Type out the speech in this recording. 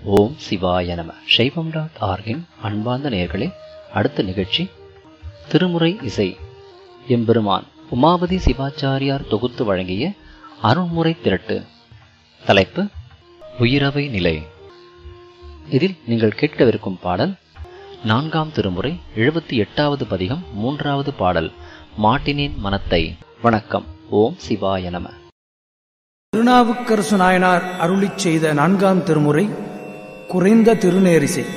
ஓம் சிவாய நம. சைவம்.org-இன் அன்பார்ந்த நேயர்களே, அடுத்த நிகழ்ச்சி திருமுறை இசை. எம்பெருமான் உமாபதி சிவாச்சாரியார் தொகுத்து வழங்கிய அருண்முறை திரட்டு. தலைப்பு உயிரவை நிலை. இதில் நீங்கள் கேட்கவிருக்கும் பாடல் 4ஆம் திருமுறை 78வது பதிகம் 3வது பாடல், மாட்டினேன் மனத்தை. வணக்கம். ஓம் சிவாய நம. திருநாவுக்கரசு நாயனார் அருளிச் செய்த 4ஆம் திருமுறை குறைந்த திருநேரிசை.